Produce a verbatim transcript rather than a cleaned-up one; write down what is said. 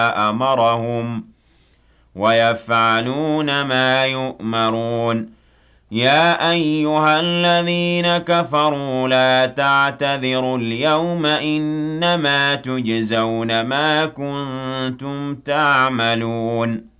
أمرهم ويفعلون ما يؤمرون يا أيها الذين كفروا لا تعتذروا اليوم إنما تجزون ما كنتم تعملون